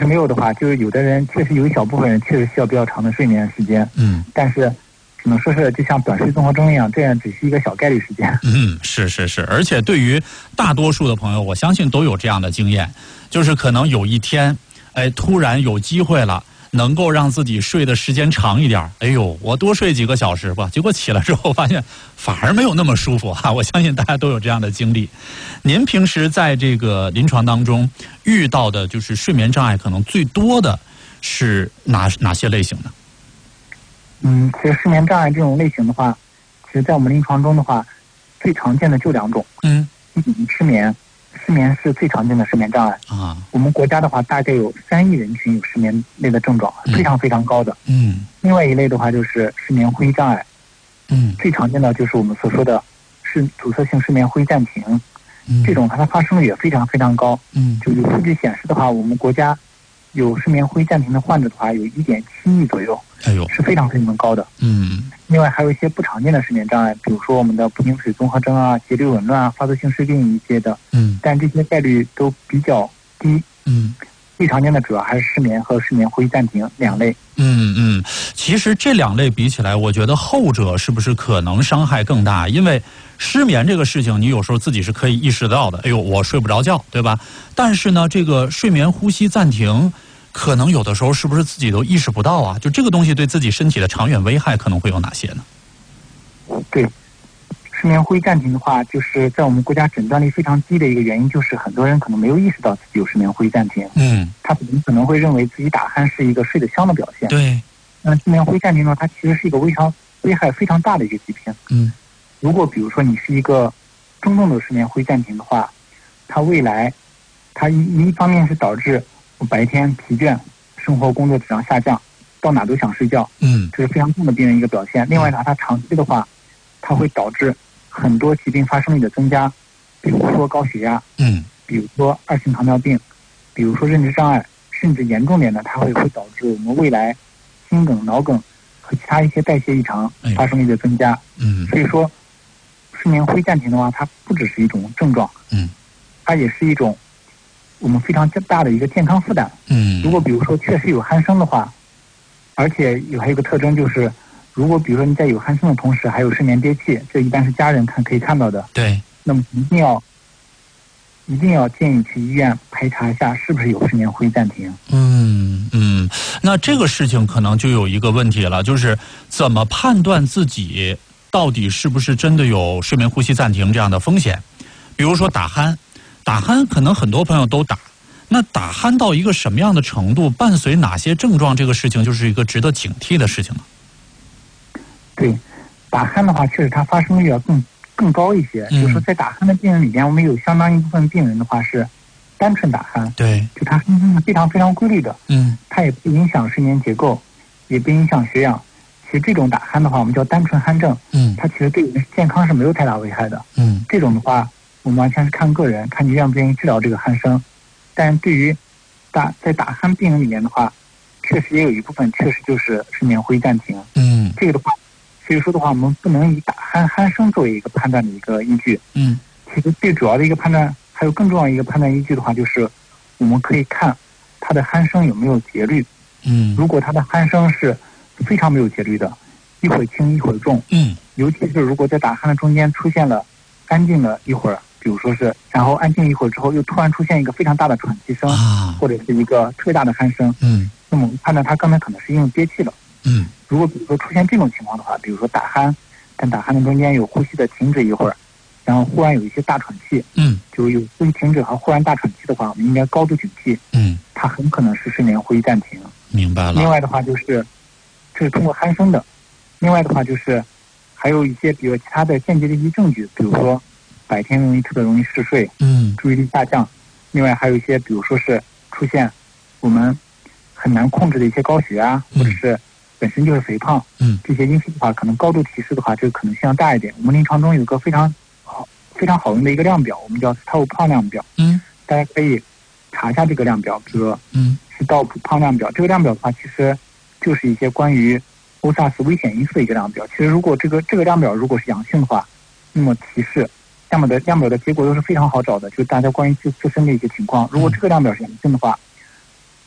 实没有的话，就是有的人确实有一小部分人确实需要比较长的睡眠时间，但是只能说是就像短睡综合征一样，这样只是一个小概率事件。 是，而且对于大多数的朋友，我相信都有这样的经验，就是可能有一天，突然有机会了，能够让自己睡的时间长一点，我多睡几个小时吧，结果起来之后发现反而没有那么舒服啊！我相信大家都有这样的经历。您平时在这个临床当中遇到的就是睡眠障碍可能最多的是哪些类型呢？ 其实睡眠障碍这种类型的话，其实在我们临床中的话，最常见的就2种。一种失眠是最常见的睡眠障碍啊。我们国家的话，大概有3亿人群有失眠类的症状，非常非常高的。另外一类的话就是失眠呼吸障碍。最常见的就是我们所说的是阻塞性失眠呼吸暂停。这种它的发生率也非常非常高。就有数据显示的话，我们国家有失眠呼吸暂停的患者的话，有1.7亿左右。是非常非常高的。另外还有一些不常见的失眠障碍，比如说我们的不定水综合征啊、节律紊乱啊、发作性睡病一些的。但这些概率都比较低。最常见的主要还是失眠和失眠呼吸暂停2类。 其实这2类比起来，我觉得后者是不是可能伤害更大？因为失眠这个事情，你有时候自己是可以意识到的，我睡不着觉，对吧？但是呢，这个睡眠呼吸暂停，可能有的时候是不是自己都意识不到啊？就这个东西对自己身体的长远危害可能会有哪些呢？ 对，失眠呼吸暂停的话，就是在我们国家诊断率非常低的一个原因，就是很多人可能没有意识到自己有失眠呼吸暂停。他可能会认为自己打鼾是一个睡得香的表现。 对。 那失眠呼吸暂停呢，它其实是一个危害非常大的一个疾病。如果比如说你是一个中度的失眠呼吸暂停的话，它未来它一方面是导致白天疲倦，生活工作质量下降，到哪都想睡觉，这是非常重的病人一个表现。另外呢，它长期的话，它会导致很多疾病发生率的增加，比如说高血压，比如说2型糖尿病，比如说认知障碍，甚至严重点呢，它会导致我们未来心梗、脑梗和其他一些代谢异常发生率的增加。所以说，失眠呼吸暂停的话，它不只是一种症状，它也是一种我们非常大的一个健康负担。如果比如说确实有鼾声的话，而且还有一个特征就是，如果比如说你在有鼾声的同时还有睡眠憋气，这一般是家人可以看到的。 对。 那么一定要建议去医院排查一下是不是有失眠呼吸暂停。 那这个事情可能就有一个问题了，就是怎么判断自己到底是不是真的有睡眠呼吸暂停这样的风险？比如说打鼾可能很多朋友都打，那打鼾到一个什么样的程度，伴随哪些症状，这个事情就是一个值得警惕的事情呢？ 对，打鼾的话，确实它发生率要更高一些。就是说，在打鼾的病人里边，我们有相当一部分病人的话是单纯打鼾， 对， 就它非常非常规律的，它也不影响睡眠结构，也不影响血氧。其实这种打鼾的话，我们叫单纯鼾症，它其实对我们健康是没有太大危害的。这种的话，我们完全是看个人，看你愿不愿意治疗这个鼾声。但对于在打鼾病人里面的话，确实也有一部分确实就是失眠呼吸暂停。这个的话，所以说的话，我们不能以打鼾声作为一个判断的一个依据。其实最主要的一个判断，还有更重要的一个判断依据的话，就是我们可以看它的鼾声有没有节律。如果它的鼾声是非常没有节律的，一会儿轻一会儿重，尤其是如果在打鼾的中间出现了安静了一会儿，比如说是然后安静一会儿之后又突然出现一个非常大的喘气声，或者是一个特别大的鼾声，那么我们判断它刚才可能是因为憋气了。如果比如说出现这种情况的话，比如说打鼾，但打鼾的中间有呼吸的停止一会儿，然后忽然有一些大喘气，就有呼吸停止和忽然大喘气的话，我们应该高度警惕，它很可能是睡眠呼吸暂停。 明白了。 另外的话就是这是通过鼾声的，另外的话就是还有一些比如其他的间接的一些证据，比如说白天特别容易嗜睡，注意力下降，另外还有一些比如说是出现我们很难控制的一些高血压，或者是本身就是肥胖，这些因素的话，可能高度提示的话，这个可能性要大一点。我们临床中有个非常好用的一个量表，我们叫斯道普胖量表，大家可以查一下这个量表，比如说斯道普胖量表。这个量表的话，其实就是一些关于欧萨斯危险因素的一个量表。其实如果这个量表如果是阳性的话，那么提示量表的结果都是非常好找的，就是大家关于自身的一些情况。如果这个量表是阳性的话，